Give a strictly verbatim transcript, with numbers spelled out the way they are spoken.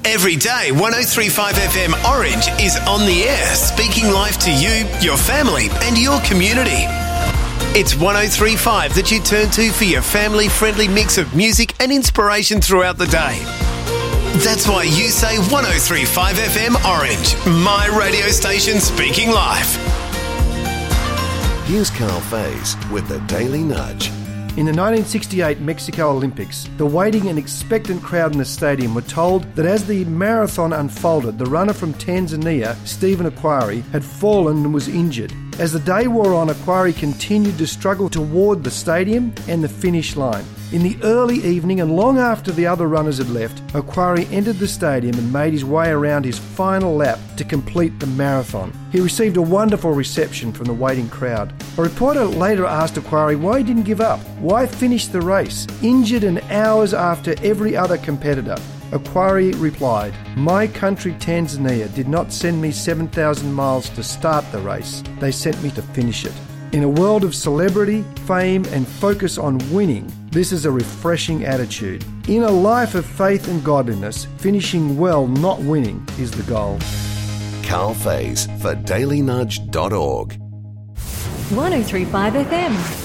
Every day, one oh three point five F M Orange is on the air, speaking life to you, your family and your community. It's one oh three point five that you turn to for your family-friendly mix of music and inspiration throughout the day. That's why you say one oh three point five F M Orange, my radio station speaking life. Here's Carl Faze with the Daily Nudge. In the nineteen sixty-eight Mexico Olympics, the waiting and expectant crowd in the stadium were told that as the marathon unfolded, the runner from Tanzania, Stephen Akhwari, had fallen and was injured. As the day wore on, Akhwari continued to struggle toward the stadium and the finish line. In the early evening and long after the other runners had left, Akhwari entered the stadium and made his way around his final lap to complete the marathon. He received a wonderful reception from the waiting crowd. A reporter later asked Akhwari why he didn't give up, why finish the race, injured and hours after every other competitor. Akhwari replied, "My country Tanzania did not send me seven thousand miles to start the race, they sent me to finish it." In a world of celebrity, fame and focus on winning, this is a refreshing attitude. In a life of faith and godliness, finishing well, not winning, is the goal. Carl Faze for daily nudge dot org. one oh three point five F M